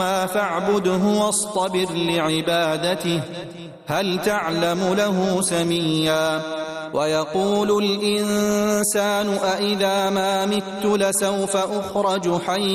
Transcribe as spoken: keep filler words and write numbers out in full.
فاعبده واصطبر لعبادته هل تعلم له سميا ويقول الإنسان أإذا ما مت لسوف أخرج حيا